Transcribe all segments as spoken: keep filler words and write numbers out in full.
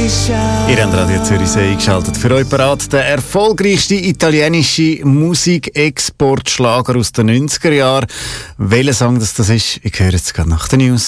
Ihr habt Radio Zürichsee eingeschaltet. Für euch parat der erfolgreichste italienische Musikexportschlager aus den neunziger Jahren. Welcher Song das, das ist, ich höre jetzt gerade nach den News.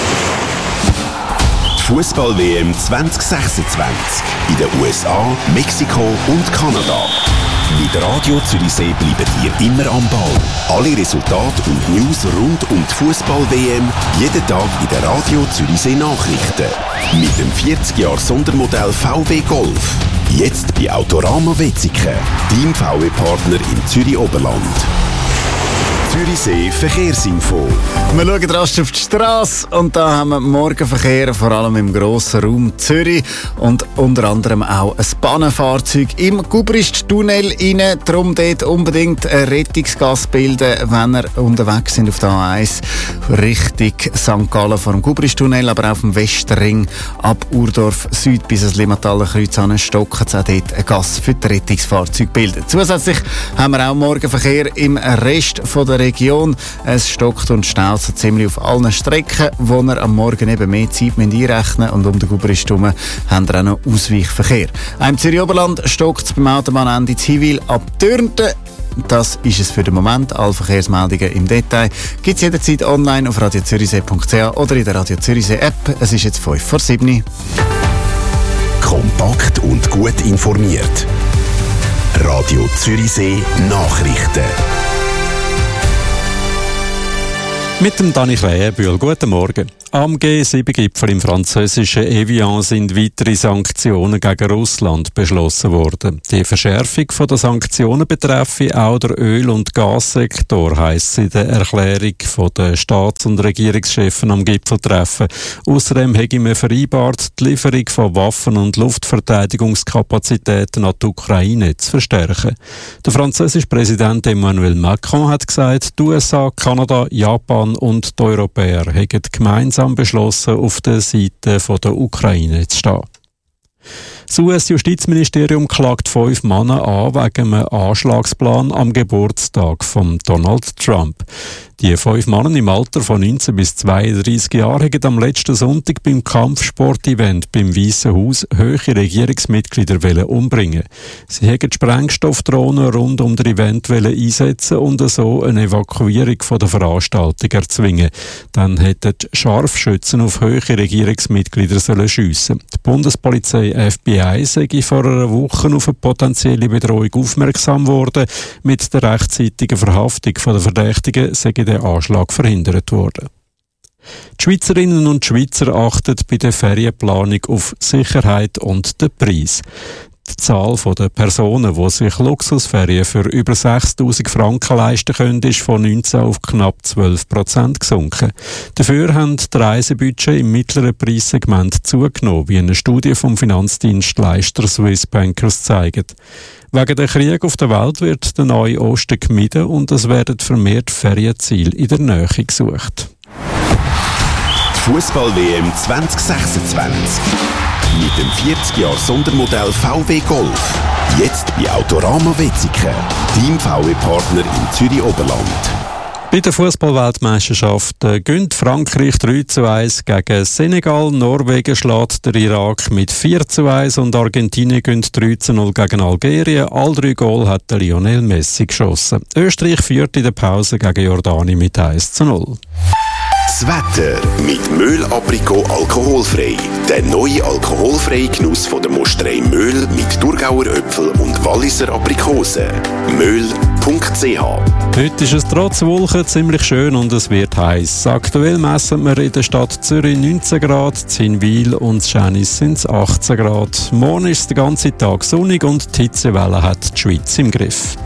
Fußball-W M zwanzig sechsundzwanzig in den U S A, Mexiko und Kanada. Mit Radio Zürichsee bleibt ihr immer am Ball. Alle Resultate und News rund um die Fußball-W M jeden Tag in den Radio Zürichsee Nachrichten. Mit dem vierzig Jahre Sondermodell V W Golf. Jetzt bei Autorama Wetzikon, Team V W-Partner im Zürich Oberland. Zürichsee Verkehrsinfo. Wir schauen rasch auf die Straße und da haben wir Morgenverkehr, vor allem im grossen Raum Zürich und unter anderem auch ein Bahnenfahrzeug im Gubrist-Tunnel rein. Darum dort unbedingt ein Rettungsgas bilden, wenn ihr unterwegs sind auf der A eins Richtung Sankt Gallen vor dem Gubrist-Tunnel, aber auch auf dem Westring ab Urdorf Süd bis ans Limataler Kreuz an stocken sie auch dort ein Gas für die Rettungsfahrzeuge bilden. Zusätzlich haben wir auch Morgenverkehr im Rest von der Region. Es stockt und staut so ziemlich auf allen Strecken, wo ihr am Morgen eben mehr Zeit einrechnen müsst. Und um den Gubrist herum haben wir auch noch Ausweichverkehr. Auch im Zürich Oberland stockt es beim Autobahnende Ziwil ab Dürnten. Das ist es für den Moment. Alle Verkehrsmeldungen im Detail gibt es jederzeit online auf radio zürichsee punkt c h oder in der Radio Zürichsee App. Es ist jetzt fünf vor sieben. Kompakt und gut informiert. Radio Zürichsee Nachrichten. Mit dem Dani Krähenbühl. Guten Morgen. Am G sieben Gipfel im französischen Evian sind weitere Sanktionen gegen Russland beschlossen worden. Die Verschärfung der Sanktionen betreffe auch der Öl- und Gassektor, heisst es in der Erklärung der Staats- und Regierungschefen am Gipfeltreffen. Außerdem hätte man vereinbart, die Lieferung von Waffen- und Luftverteidigungskapazitäten an die Ukraine zu verstärken. Der französische Präsident Emmanuel Macron hat gesagt, die U S A, Kanada, Japan und die Europäer hätten gemeinsam beschlossen, auf der Seite der Ukraine zu stehen. Das U S-Justizministerium klagt fünf Männer an wegen einem Anschlagsplan am Geburtstag von Donald Trump. Die fünf Männer im Alter von neunzehn bis zweiunddreissig Jahren haben am letzten Sonntag beim Kampfsport-Event beim Weißen Haus hohe Regierungsmitglieder umbringen. Sie wollten Sprengstoffdrohnen rund um das Event einsetzen und so eine Evakuierung von der Veranstaltung erzwingen. Dann hätten Scharfschützen auf hohe Regierungsmitglieder schiessen. Die Bundespolizei F B I sei vor einer Woche auf eine potenzielle Bedrohung aufmerksam worden. Mit der rechtzeitigen Verhaftung der Verdächtigen sei der Anschlag verhindert worden. Die Schweizerinnen und Schweizer achten bei der Ferienplanung auf Sicherheit und den Preis. Die Zahl der Personen, die sich Luxusferien für über sechstausend Franken leisten können, ist von neunzehn auf knapp zwölf Prozent gesunken. Dafür haben die Reisebudget im mittleren Preissegment zugenommen, wie eine Studie vom Finanzdienstleister Swiss Bankers zeigt. Wegen der Krieg auf der Welt wird der Nahe Osten gemieden und es werden vermehrt Ferienziele in der Nähe gesucht. Fußball-W M zwanzig sechsundzwanzig. Mit dem vierzig Jahre Sondermodell V W Golf. Jetzt bei Autorama Wetzikon, Team V W-Partner im Zürich Oberland. Bei der Fußball-Weltmeisterschaft gönnt Frankreich drei zu eins gegen Senegal, Norwegen schlägt der Irak mit vier zu eins und Argentinien gönnt drei zu null gegen Algerien. All drei Goal hat der Lionel Messi geschossen. Österreich führt in der Pause gegen Jordanien mit eins zu null. Das Wetter mit Möhl Aprikot alkoholfrei. Der neue alkoholfreie Genuss von der Mosterei Möhl mit Thurgauer Äpfel und Walliser Aprikosen. möhl punkt c h. Heute ist es trotz Wolken ziemlich schön und es wird heiß. Aktuell messen wir in der Stadt Zürich neunzehn Grad, in Wil und Schänis sind es achtzehn Grad. Morgen ist es den ganzen Tag sonnig und die Hitzewelle hat die Schweiz im Griff.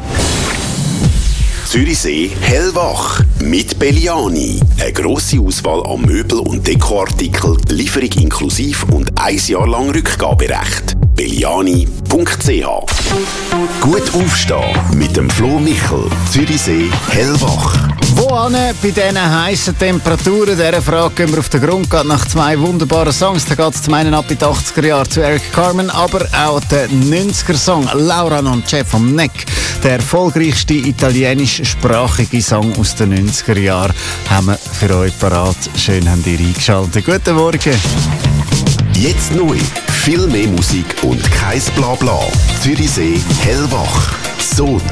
Zürichsee hellwach mit Belliani. Eine grosse Auswahl an Möbel- und Dekoartikeln, Lieferung inklusiv und ein Jahr lang Rückgaberecht. belliani punkt c h. Gut aufstehen mit dem Flo Michel. Zürichsee hellwach. Wohin bei diesen heißen Temperaturen? Dieser Frage gehen wir auf den Grund. Geht nach zwei wunderbaren Songs. Da geht es zum einen ab in die achtziger Jahre zu Eric Carmen, aber auch der neunziger Song Laura non c'è vom Neck. Der erfolgreichste italienischsprachige Song aus den neunziger Jahren haben wir für euch parat. Schön, habt ihr eingeschaltet. Guten Morgen. Jetzt neu. Viel mehr Musik und kein Blabla. Zürichsee hellwach. So